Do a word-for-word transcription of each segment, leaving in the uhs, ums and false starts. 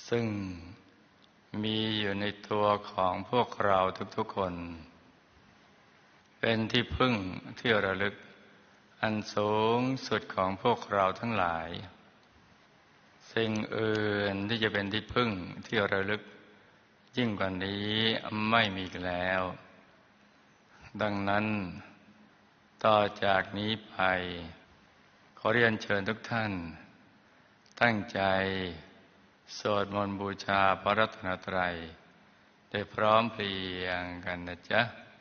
ซึ่งมีอยู่ในตัวของพวกเราทุกๆคนเป็นที่พึ่งที่ระลึกอันสูงสุดของพวกเราทั้งหลายสิ่งอื่นที่จะเป็นที่พึ่งที่ระลึกยิ่งกว่านี้ไม่มีอีกแล้วดังนั้นต่อจากนี้ไปขอเรียนเชิญทุกท่านตั้งใจสวดมนต์บูชาพระรัตนตรัยได้พร้อมเพรียงกันนะจ๊ะ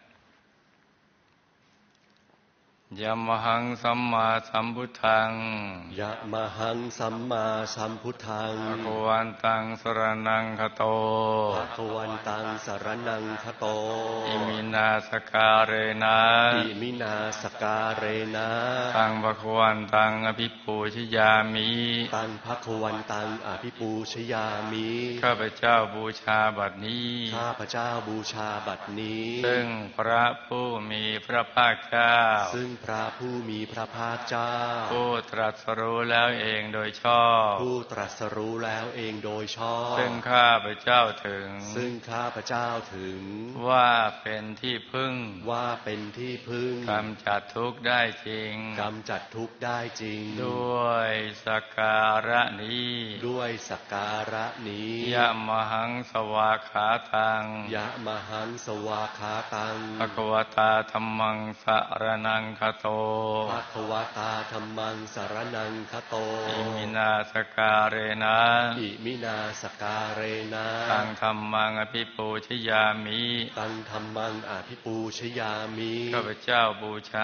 ยะมหังสัมมาสัมพุทธังยะมหังสัมมาสัมพุทธังภะคะวันตังสรณังคโตภะคะวันตังสรณังคโตอิมินาสการเรนะอิมินาสการเรนะตังภะคะวันตังอภิปูชยามิตังภะคะวันตังอภิปูชยามิข้าพเจ้าบูชาบัดนี้ข้าพเจ้าบูชาบัดนี้ซึ่งพระผู้มีพระภาคเจ้าซึ่งพระผู้มีพระภาคเจ้าผู้ตรัสรู้แล้วเองโดยชอบผู้ตรัสรู้แล้วเองโดยชอบซึ่งข้าพเจ้าถึงซึ่งข้าพเจ้าถึงว่าเป็นที่พึ่งว่าเป็นที่พึ่งกำจัดทุกข์ได้จริงกำจัดทุกข์ได้จริงด้วยสักการะนี้ด้วยสักการะนี้ยะมหังสวากขาตังยะมหังสวากขาตังภะคะวตาธัมมังสรณังคโตภะคะวตาธัมมังสรณังคโตอิมินาสการเรนะอิมินาสการเรนะตังธัมมังอภิปูชยามิตังธัมมังอภิปูชยามิข้าพเจ้าบูชา